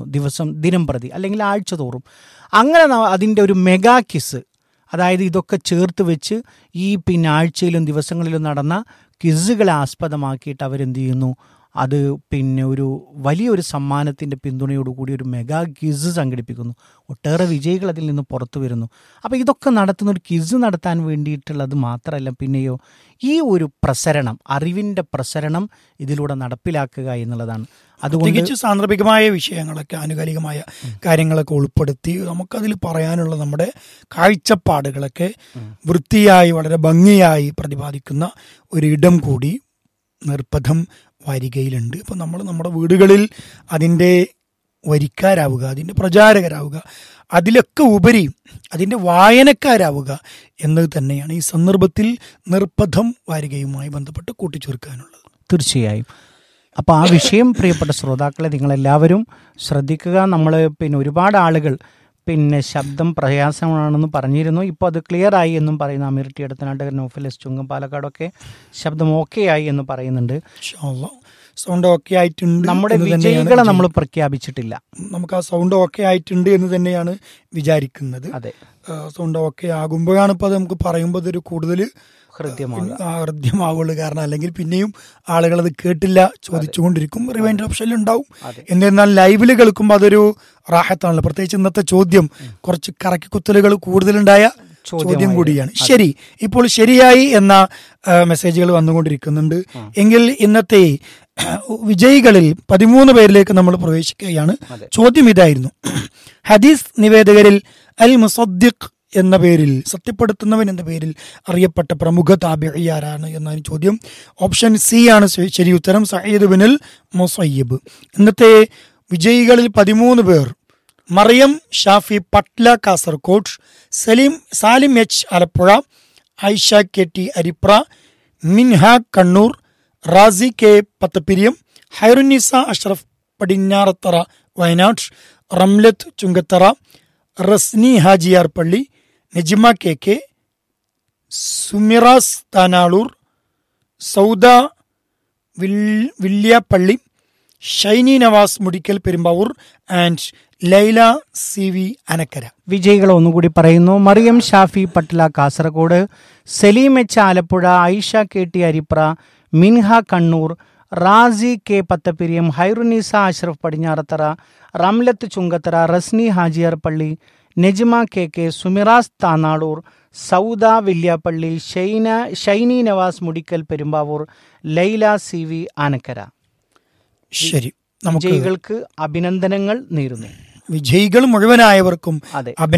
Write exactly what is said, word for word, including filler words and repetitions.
ദിവസം ദിനം പ്രതി അല്ലെങ്കിൽ ആഴ്ച തോറും. അങ്ങനെ അതിൻ്റെ ഒരു മെഗാ ക്വിസ്, അതായത് ഇതൊക്കെ ചേർത്ത് വെച്ച് ഈ പിന്നെ ആഴ്ചയിലും ദിവസങ്ങളിലും നടന്ന ക്വിസുകളെ ആസ്പദമാക്കിയിട്ട് അവരെന്ത് ചെയ്യുന്നു, അത് പിന്നെ ഒരു വലിയൊരു സമ്മാനത്തിൻ്റെ പിന്തുണയോടുകൂടി ഒരു മെഗാ ക്വിസ് സംഘടിപ്പിക്കുന്നു. ഒട്ടേറെ വിജയികൾ അതിൽ നിന്ന് പുറത്തു വരുന്നു. അപ്പോൾ ഇതൊക്കെ നടത്തുന്ന ഒരു ക്വിസ് നടത്താൻ വേണ്ടിയിട്ടുള്ളത് മാത്രമല്ല, പിന്നെയോ ഈ ഒരു പ്രസരണം, അറിവിൻ്റെ പ്രസരണം ഇതിലൂടെ നടപ്പിലാക്കുക എന്നുള്ളതാണ്. അതുകൊണ്ട് സാന്ദർഭികമായ വിഷയങ്ങളൊക്കെ ആനുകാലികമായ കാര്യങ്ങളൊക്കെ ഉൾപ്പെടുത്തി നമുക്കതിൽ പറയാനുള്ള നമ്മുടെ കാഴ്ചപ്പാടുകളൊക്കെ വൃത്തിയായി വളരെ ഭംഗിയായി പ്രതിപാദിക്കുന്ന ഒരിടം കൂടി നിർബന്ധം വാരികയിലുണ്ട്. അപ്പോൾ നമ്മൾ നമ്മുടെ വീടുകളിൽ അതിൻ്റെ വരിക്കാരാവുക, അതിൻ്റെ പ്രചാരകരാവുക, അതിലൊക്കെ ഉപരി അതിൻ്റെ വായനക്കാരാവുക എന്നത് തന്നെയാണ് ഈ സന്ദർഭത്തിൽ നിർബന്ധം വാരികയുമായി ബന്ധപ്പെട്ട് കൂട്ടിച്ചേർക്കാനുള്ളത്. തീർച്ചയായും. അപ്പോൾ ആ വിഷയം പ്രിയപ്പെട്ട ശ്രോതാക്കളെ നിങ്ങളെല്ലാവരും ശ്രദ്ധിക്കുക. നമ്മൾ പിന്നെ ഒരുപാട് ആളുകൾ പിന്നെ ശബ്ദം പ്രയാസമാണെന്ന് പറഞ്ഞിരുന്നു. ഇപ്പോൾ അത് ക്ലിയർ ആയി എന്നും പറയുന്നു. അമീർ ടി അടുത്തനാട്ടുകാരൻ, നൗഫൽ എസ് ചുങ്കം, പാലക്കാടൊക്കെ ശബ്ദം ഓക്കെ ആയി എന്ന് പറയുന്നുണ്ട്. സൗണ്ട് ഓക്കെ ആയിട്ടുണ്ട്. നമ്മുടെ വിജയികളെ നമ്മൾ പ്രഖ്യാപിച്ചിട്ടില്ല. നമുക്ക് ആ സൗണ്ട് ഓക്കെ ആയിട്ടുണ്ട് എന്ന് തന്നെയാണ് വിചാരിക്കുന്നത്. അതെ, സൗണ്ട് ഓക്കെ ആകുമ്പോഴാണ് ഇപ്പോൾ അത് നമുക്ക് പറയുമ്പോൾ അതൊരു കൂടുതൽ ഹൃദ്യമാവുള്ളൂ. കാരണം അല്ലെങ്കിൽ പിന്നെയും ആളുകൾ അത് കേട്ടില്ല ചോദിച്ചുകൊണ്ടിരിക്കും. റിവൈൻഡർ ഓപ്ഷനിൽ ഉണ്ടാവും. എന്നിരുന്നാൽ ലൈവില് കേൾക്കുമ്പോൾ അതൊരു റാഹത്താണല്ലോ. പ്രത്യേകിച്ച് ഇന്നത്തെ ചോദ്യം കുറച്ച് കറക്കിക്കുത്തലുകൾ കൂടുതലുണ്ടായ ചോദ്യം കൂടിയാണ്. ശരി, ഇപ്പോൾ ശരിയായി എന്ന മെസ്സേജുകൾ വന്നുകൊണ്ടിരിക്കുന്നുണ്ട്. എങ്കിൽ ഇന്നത്തെ വിജയികളിൽ പതിമൂന്ന് പേരിലേക്ക് നമ്മൾ പ്രവേശിക്കുകയാണ്. ചോദ്യം ഇതായിരുന്നു: ഹദീസ് നിവേദകരിൽ അൽ മുസദ്ദിഖ് എന്ന പേരിൽ, സത്യപ്പെടുത്തുന്നവൻ എന്ന പേരിൽ അറിയപ്പെട്ട പ്രമുഖ താബിഈ ആരാണ് എന്നാണ് ചോദ്യം. ഓപ്ഷൻ സി ആണ് ശരി ഉത്തരം, സഈദ് ബിനുൽ മുസയ്യിബ്. ഇന്നത്തെ വിജയികളിൽ പതിമൂന്ന് പേർ: Mariyam Shafi Patla Kasaragod, Saleem Salim H Alappuzha, Ayisha K T Aripra, മിൻഹ കണ്ണൂർ, റാസി കെ പത്തപ്പിരിയം, ഹൈറുന്നിസ അഷ്റഫ് പടിഞ്ഞാറത്തറ വയനാട്, റംലത്ത് ചുങ്കത്തറ, റസ്നി ഹാജിയാർ പള്ളി, Najima K K, സുമിറാസ് Tanalur, Sauda Villiappally, Shiny Nawaz Mudikkal Perumbavoor and Laila C V Anakkara. വിജയികൾ ഒന്നുകൂടി പറയുന്നു: Mariyam Shafi Patla Kasaragod, Saleem H Alappuzha, Ayisha K T Aripra, മിൻഹ കണ്ണൂർ, റാസി കെ പത്തപ്പിരിയം, ഹൈറുന്നിസ അഷ്റഫ് പടിഞ്ഞാറത്തറ, റംലത്ത് ചുങ്കത്തറ, റസ്നി ഹാജിയാർ പള്ളി, Najma K K, സുമിറാസ് Tanalur, Sauda Villiappally, Shaina Shiny Nawaz Mudikkal Perumbavoor, Laila C V Anakkara. ശരി, വിജയികൾക്ക് അഭിനന്ദനങ്ങൾ നേരുന്നു. വിജയികൾ മുഴുവനായവർക്കും